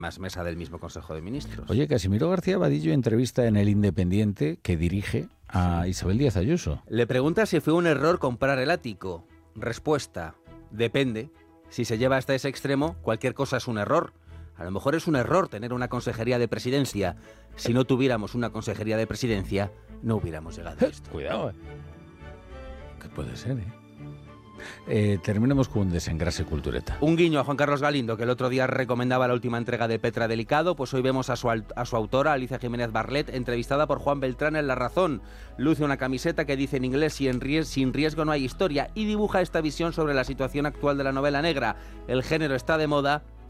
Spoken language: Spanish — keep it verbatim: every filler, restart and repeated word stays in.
más mesa del mismo Consejo de Ministros. Oye, Casimiro García Vadillo entrevista en El Independiente, que dirige, a Isabel Díaz Ayuso. Le pregunta si fue un error comprar el ático. Respuesta: depende. Si se lleva hasta ese extremo, cualquier cosa es un error. A lo mejor es un error tener una consejería de presidencia. Si no tuviéramos una consejería de presidencia, no hubiéramos llegado a esto. Cuidado, ¿eh? Que puede ser, ¿eh? Eh, terminemos con un desengrase cultureta. Un guiño a Juan Carlos Galindo, que el otro día recomendaba la última entrega de Petra Delicado. Pues hoy vemos a su, a su autora, Alicia Jiménez Barlet, entrevistada por Juan Beltrán en La Razón. Luce una camiseta que dice en inglés: sin riesgo no hay historia, y dibuja esta visión sobre la situación actual de la novela negra. El género está de moda,